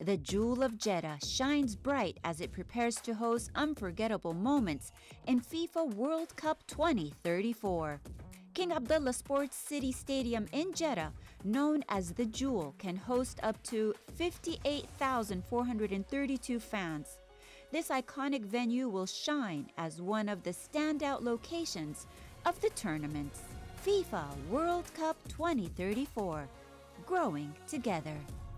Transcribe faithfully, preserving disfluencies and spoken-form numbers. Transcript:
The Jewel of Jeddah shines bright as it prepares to host unforgettable moments in FIFA World Cup twenty thirty-four. King Abdullah Sports City Stadium in Jeddah, known as the Jewel, can host up to fifty-eight thousand four hundred thirty-two fans. This iconic venue will shine as one of the standout locations of the tournaments. FIFA World Cup twenty thirty-four, growing together.